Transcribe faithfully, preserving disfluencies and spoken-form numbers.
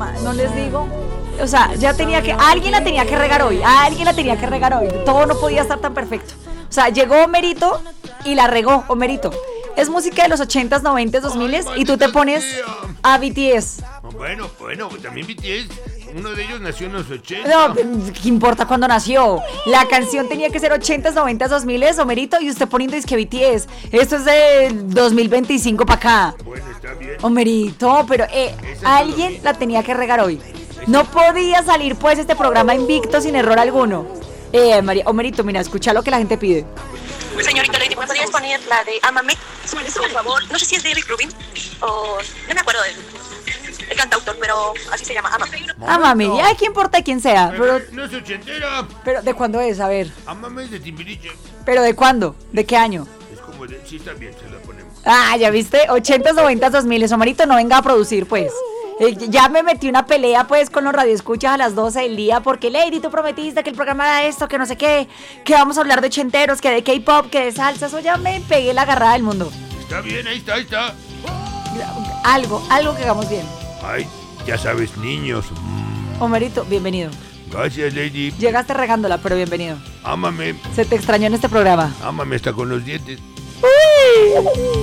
programa, no les digo. O sea, ya tenía que, alguien la tenía que regar hoy, alguien la tenía que regar hoy. Todo no podía estar tan perfecto. O sea, llegó Homerito y la regó, Homerito. Es música de los ochentas, noventas, dos miles y tú te pones a B T S. Bueno, bueno, también B T S, uno de ellos nació en los ochenta. No, ¿qué importa cuándo nació? La canción tenía que ser ochentas, noventas, dos miles, Homerito, y usted poniendo disque B T S. Esto es de dos mil veinticinco para acá. Bueno, está bien. Homerito, pero eh, alguien la tenía que regar hoy. No podía salir pues este programa invicto sin error alguno. Eh, María, Homerito, mira, escucha lo que la gente pide. Señorita Lady, ¿me podrías poner la de Ámame? Por favor, no sé si es de Eric Rubin o... no me acuerdo del el cantautor, pero así se llama, Ámame. Ámame, ya, ¿qué importa quién sea? Pero, Pero, no es ochentera. pero, ¿de cuándo es? A ver. Ámame es de Timbiriche. ¿Pero de cuándo? ¿De qué año? Es como de... Sí, está bien, se la ponemos. Ah, ya viste, ochentas, noventas, dos miles. Homerito, no venga a producir, pues. Eh, ya me metí una pelea, pues, con los radioescuchas a las doce del día, porque, Lady, tú prometiste que el programa era esto, que no sé qué, que vamos a hablar de ochenteros, que de K-pop, que de salsa. Eso ya me pegué la agarrada del mundo. Está bien, ahí está, ahí está. Algo, algo que hagamos bien. Ay, ya sabes, niños. Mm, Homerito, bienvenido. gracias, Lady. Llegaste regándola, pero bienvenido. Ámame, Se te extrañó en este programa. ámame hasta con los dientes. Uy.